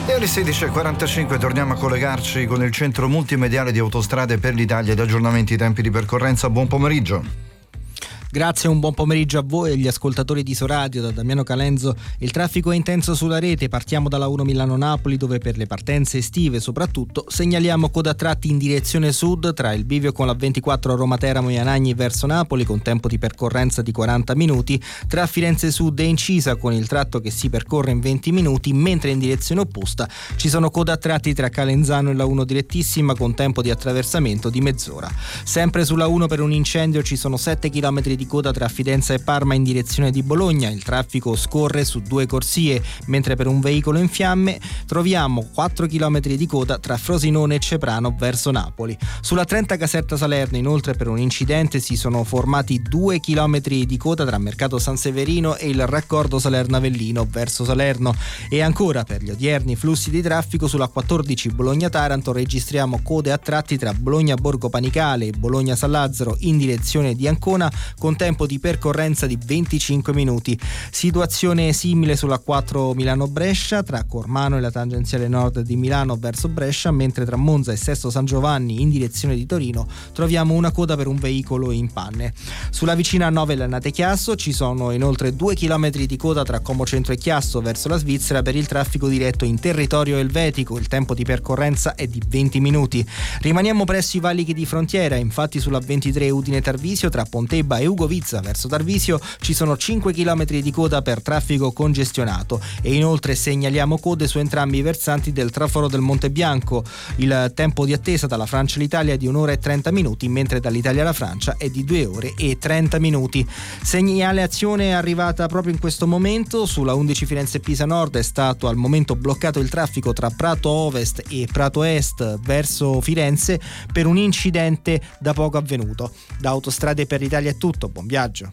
E alle 16.45 torniamo a collegarci con il centro multimediale di Autostrade per l'Italia ed aggiornamenti tempi di percorrenza. Buon pomeriggio. Grazie, un buon pomeriggio a voi e agli ascoltatori di Soradio. Da Damiano Calenzo. Il traffico è intenso sulla rete. Partiamo dalla 1 Milano-Napoli, dove per le partenze estive soprattutto segnaliamo coda a tratti in direzione sud tra il bivio con la 24 Roma-Teramo e Anagni verso Napoli con tempo di percorrenza di 40 minuti, tra Firenze Sud e Incisa con il tratto che si percorre in 20 minuti, mentre in direzione opposta ci sono coda a tratti tra Calenzano e la 1 direttissima con tempo di attraversamento di mezz'ora. Sempre sulla 1 per un incendio ci sono 7 km di coda tra Fidenza e Parma in direzione di Bologna. Il traffico scorre su 2 corsie, mentre per un veicolo in fiamme troviamo 4 km di coda tra Frosinone e Ceprano verso Napoli. Sulla 30 Caserta Salerno inoltre per un incidente si sono formati 2 km di coda tra Mercato San Severino e il raccordo Salerno-Avellino verso Salerno. E ancora per gli odierni flussi di traffico sulla 14 Bologna-Taranto registriamo code a tratti tra Bologna-Borgo Panicale e Bologna-San Lazzaro in direzione di Ancona con tempo di percorrenza di 25 minuti. Situazione simile sulla 4 Milano-Brescia tra Cormano e la tangenziale nord di Milano verso Brescia, mentre tra Monza e Sesto San Giovanni in direzione di Torino troviamo una coda per un veicolo in panne. Sulla vicina 9 Lannate Chiasso ci sono inoltre 2 km di coda tra Como Centro e Chiasso verso la Svizzera per il traffico diretto in territorio elvetico. Il tempo di percorrenza è di 20 minuti. Rimaniamo presso i valichi di frontiera, infatti sulla 23 Udine Tarvisio tra Pontebba e Ugovizza verso Tarvisio ci sono 5 km di coda per traffico congestionato e inoltre segnaliamo code su entrambi i versanti del traforo del Monte Bianco. Il tempo di attesa dalla Francia all'Italia è di 1 ora e 30 minuti, mentre dall'Italia alla Francia è di 2 ore e 30 minuti. Segnalazione arrivata proprio in questo momento: sulla 11 Firenze-Pisa Nord è stato al momento bloccato il traffico tra Prato Ovest e Prato Est verso Firenze per un incidente da poco avvenuto. Da Autostrade per l'Italia è tutto, buon viaggio.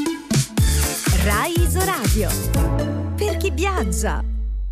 Rai Isoradio, per chi viaggia.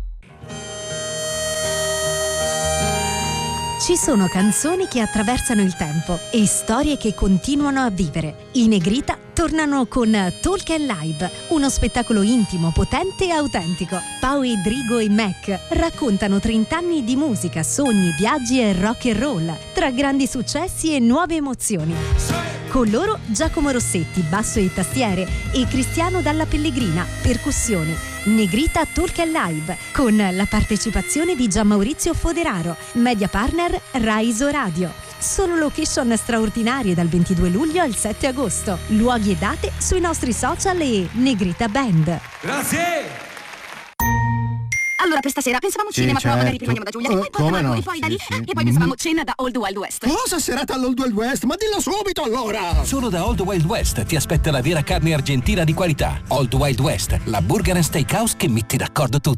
Ci sono canzoni che attraversano il tempo e storie che continuano a vivere. I Negrita tornano con Talk and Live, uno spettacolo intimo, potente e autentico. Pau e Drigo e Mac raccontano 30 anni di musica, sogni, viaggi e rock and roll, tra grandi successi e nuove emozioni. Con loro Giacomo Rossetti, basso e tastiere, e Cristiano Dalla Pellegrina, percussioni. Negrita Talk and Live, con la partecipazione di Gianmaurizio Foderaro, media partner Rai Isoradio. Solo location straordinarie dal 22 luglio al 7 agosto. Luoghi e date sui nostri social e Negrita Band. Grazie! Allora, per stasera pensavamo cinema, però magari prima andiamo da Giulia e poi come no? e poi da lì e poi pensavamo cena da Old Wild West. Cosa serata all'Old Wild West? Ma dillo subito allora! Solo da Old Wild West ti aspetta la vera carne argentina di qualità. Old Wild West, la burger and steakhouse che mette d'accordo tutti.